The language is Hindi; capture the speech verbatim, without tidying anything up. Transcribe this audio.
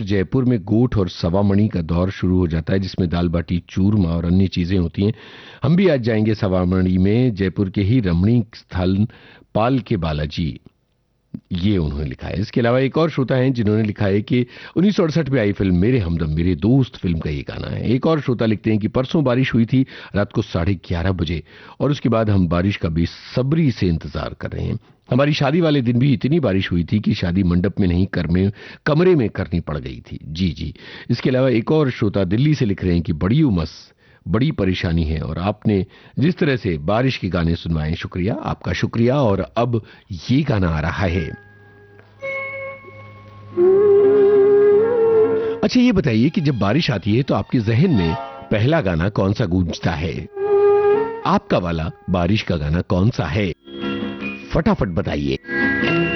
जयपुर में गोठ और सवामणि का दौर शुरू हो जाता है, जिसमें दाल बाटी चूरमा और अन्य चीजें होती हैं। हम भी आज जाएंगे सवामणि में, जयपुर के ही रमणीक स्थल पाल के बालाजी, ये उन्होंने लिखा है। इसके अलावा एक और श्रोता हैं जिन्होंने लिखा है कि उन्नीस सौ अड़सठ में आई फिल्म मेरे हमदम मेरे दोस्त फिल्म का ये गाना है। एक और श्रोता लिखते हैं कि परसों बारिश हुई थी रात को साढ़े ग्यारह बजे, और उसके बाद हम बारिश का बेसब्री से इंतजार कर रहे हैं। हमारी शादी वाले दिन भी इतनी बारिश हुई थी कि शादी मंडप में नहीं करमे कमरे में करनी पड़ गई थी। जी जी। इसके अलावा एक और श्रोता दिल्ली से लिख रहे हैं कि बड़ी उमस, बड़ी परेशानी है, और आपने जिस तरह से बारिश के गाने सुनवाए, शुक्रिया, आपका शुक्रिया। और अब ये गाना आ रहा है। अच्छा ये बताइए कि जब बारिश आती है तो आपके जहन में पहला गाना कौन सा गूंजता है? आपका वाला बारिश का गाना कौन सा है? फटाफट बताइए।